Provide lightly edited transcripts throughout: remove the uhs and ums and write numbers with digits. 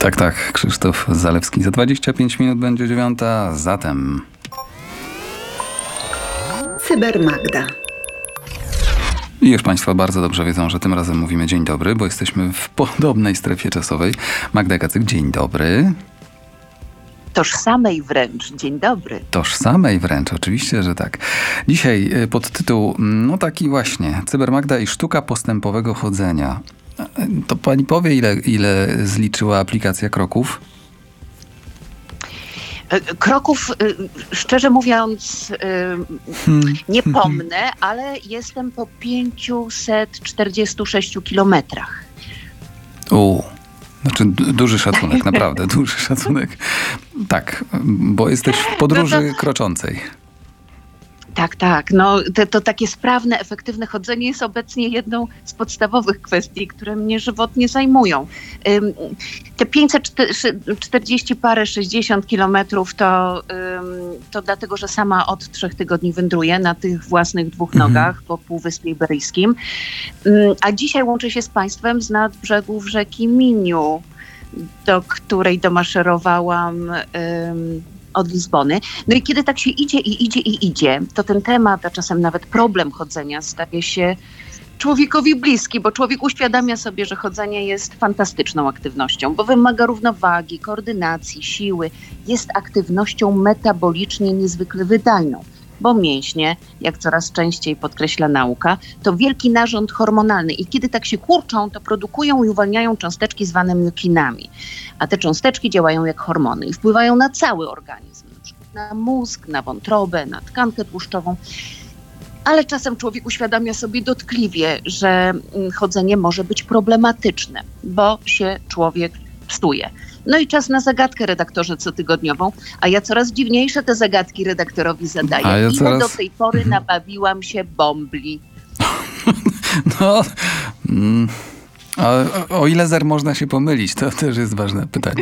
Tak, tak. Krzysztof Zalewski. Za 25 minut będzie 9. Zatem... Cybermagda. I już Państwo bardzo dobrze wiedzą, że tym razem mówimy dzień dobry, bo jesteśmy w podobnej strefie czasowej. Magda Gacyk, dzień dobry. Tożsamej wręcz. Dzień dobry. Tożsamej wręcz, oczywiście, że tak. Dzisiaj podtytuł, no taki właśnie, Cybermagda i sztuka postępowego chodzenia. To pani powie, ile zliczyła aplikacja kroków? Kroków, szczerze mówiąc, nie pomnę, ale jestem po 546 kilometrach. Znaczy duży szacunek, naprawdę duży szacunek. Tak, bo jesteś w podróży kroczącej. Tak. No, to takie sprawne, efektywne chodzenie jest obecnie jedną z podstawowych kwestii, które mnie żywotnie zajmują. Te 540 parę, 60 kilometrów to dlatego, że sama od 3 tygodni wędruję na tych własnych 2 nogach po Półwyspie Iberyjskim. A dzisiaj łączę się z Państwem z nadbrzegów rzeki Miniu, do której domaszerowałam od Lizbony. No i kiedy tak się idzie, to ten temat, a czasem nawet problem chodzenia staje się człowiekowi bliski, bo człowiek uświadamia sobie, że chodzenie jest fantastyczną aktywnością, bo wymaga równowagi, koordynacji, siły, jest aktywnością metabolicznie niezwykle wydajną, bo mięśnie, jak coraz częściej podkreśla nauka, to wielki narząd hormonalny i kiedy tak się kurczą, to produkują i uwalniają cząsteczki zwane myokinami. A te cząsteczki działają jak hormony i wpływają na cały organizm, na mózg, na wątrobę, na tkankę tłuszczową. Ale czasem człowiek uświadamia sobie dotkliwie, że chodzenie może być problematyczne, bo się człowiek pstuje. No i czas na zagadkę, redaktorze, cotygodniową, a ja coraz dziwniejsze te zagadki redaktorowi zadaję. Ile do tej pory nabawiłam się bombli? No, o ile zer można się pomylić, to też jest ważne pytanie.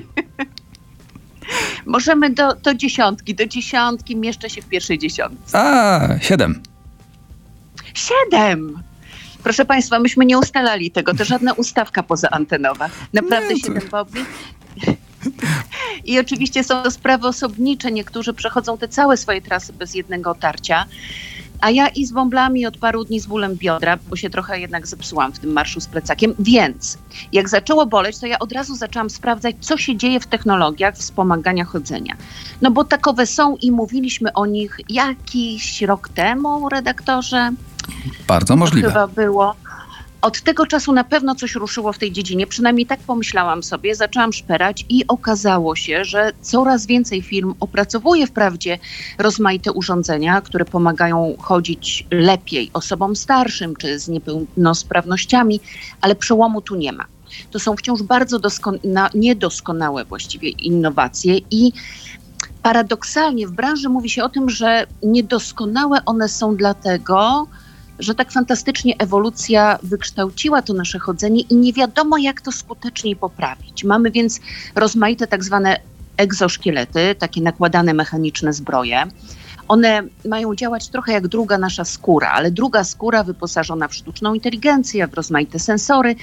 Możemy do dziesiątki. Do dziesiątki mieszczę się w pierwszej dziesiątce. 7. 7! Proszę Państwa, myśmy nie ustalali tego. To żadna ustawka pozaantenowa. Naprawdę 7 bobli. I oczywiście są to sprawy osobnicze. Niektórzy przechodzą te całe swoje trasy bez jednego otarcia. A ja i z bąblami od paru dni z bólem biodra, bo się trochę jednak zepsułam w tym marszu z plecakiem. Więc jak zaczęło boleć, to ja od razu zaczęłam sprawdzać, co się dzieje w technologiach wspomagania chodzenia. No bo takowe są i mówiliśmy o nich jakiś rok temu, redaktorze. Bardzo możliwe. Chyba było. Od tego czasu na pewno coś ruszyło w tej dziedzinie, przynajmniej tak pomyślałam sobie, zaczęłam szperać i okazało się, że coraz więcej firm opracowuje wprawdzie rozmaite urządzenia, które pomagają chodzić lepiej osobom starszym czy z niepełnosprawnościami, ale przełomu tu nie ma. To są wciąż bardzo niedoskonałe właściwie innowacje i paradoksalnie w branży mówi się o tym, że niedoskonałe one są dlatego, że tak fantastycznie ewolucja wykształciła to nasze chodzenie i nie wiadomo, jak to skuteczniej poprawić. Mamy więc rozmaite tak zwane egzoszkielety, takie nakładane mechaniczne zbroje. One mają działać trochę jak druga nasza skóra, ale druga skóra wyposażona w sztuczną inteligencję, w rozmaite sensory.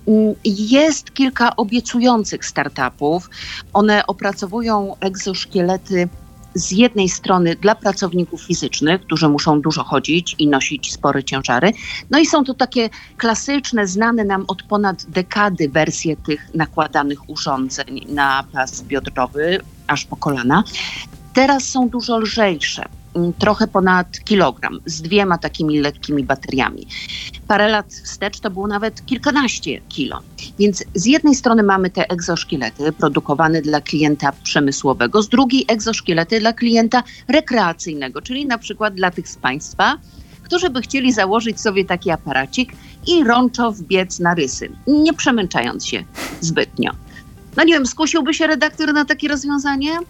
Jest kilka obiecujących startupów. One opracowują egzoszkielety z jednej strony dla pracowników fizycznych, którzy muszą dużo chodzić i nosić spore ciężary. No i są to takie klasyczne, znane nam od ponad dekady wersje tych nakładanych urządzeń na pas biodrowy, aż po kolana. Teraz są dużo lżejsze, trochę ponad kilogram, z 2 takimi lekkimi bateriami. Parę lat wstecz to było nawet kilkanaście kilo. Więc z jednej strony mamy te egzoszkielety produkowane dla klienta przemysłowego, z drugiej egzoszkielety dla klienta rekreacyjnego, czyli na przykład dla tych z Państwa, którzy by chcieli założyć sobie taki aparacik i rączo wbiec na rysy, nie przemęczając się zbytnio. No nie wiem, skusiłby się redaktor na takie rozwiązanie?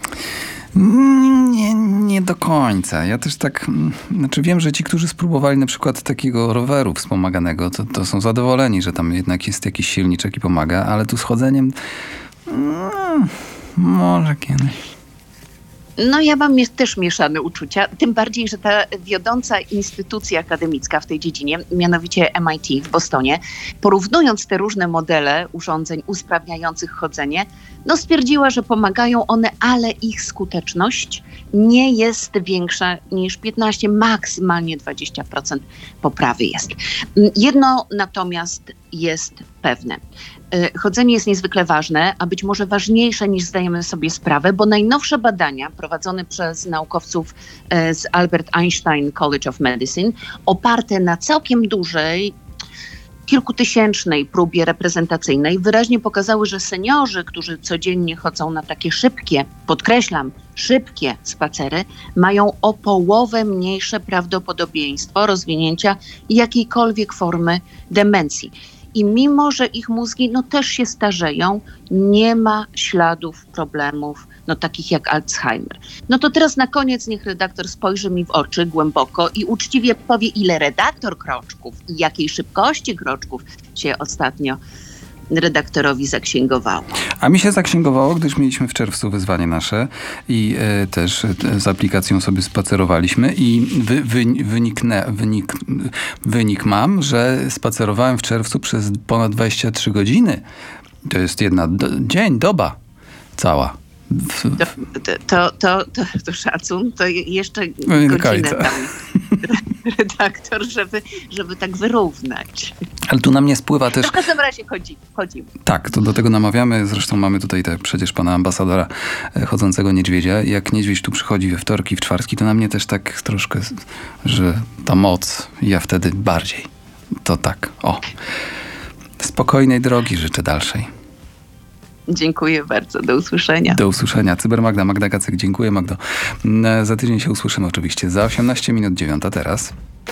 Nie do końca. Ja też tak, wiem, że ci, którzy spróbowali na przykład takiego roweru wspomaganego, to są zadowoleni, że tam jednak jest jakiś silniczek i pomaga, ale tu z chodzeniem może kiedyś. No ja mam też mieszane uczucia, tym bardziej, że ta wiodąca instytucja akademicka w tej dziedzinie, mianowicie MIT w Bostonie, porównując te różne modele urządzeń usprawniających chodzenie, no stwierdziła, że pomagają one, ale ich skuteczność nie jest większa niż 15, maksymalnie 20% poprawy jest. Jedno natomiast jest pewne. Chodzenie jest niezwykle ważne, a być może ważniejsze niż zdajemy sobie sprawę, bo najnowsze badania prowadzone przez naukowców z Albert Einstein College of Medicine, oparte na całkiem dużej, kilkutysięcznej próbie reprezentacyjnej, wyraźnie pokazały, że seniorzy, którzy codziennie chodzą na takie szybkie, podkreślam, szybkie spacery, mają o połowę mniejsze prawdopodobieństwo rozwinięcia jakiejkolwiek formy demencji. I mimo, że ich mózgi też się starzeją, nie ma śladów problemów takich jak Alzheimer. No to teraz na koniec niech redaktor spojrzy mi w oczy głęboko i uczciwie powie, ile redaktor kroczków i jakiej szybkości kroczków się ostatnio redaktorowi zaksięgowało. A mi się zaksięgowało, gdyż mieliśmy w czerwcu wyzwanie nasze i też z aplikacją sobie spacerowaliśmy i wynik mam, że spacerowałem w czerwcu przez ponad 23 godziny. To jest doba cała. To szacun, to jeszcze godzinę tam redaktor, żeby tak wyrównać. Ale tu na mnie spływa też... W każdym razie chodzimy. Tak, to do tego namawiamy. Zresztą mamy tutaj przecież pana ambasadora chodzącego niedźwiedzia. Jak niedźwiedź tu przychodzi we wtorki, w czwartki, to na mnie też tak troszkę, że ta moc, ja wtedy bardziej. To tak, Spokojnej drogi życzę dalszej. Dziękuję bardzo. Do usłyszenia. Do usłyszenia. Magda Gacek. Dziękuję, Magdo. Za tydzień się usłyszymy oczywiście za 18 minut 9 teraz.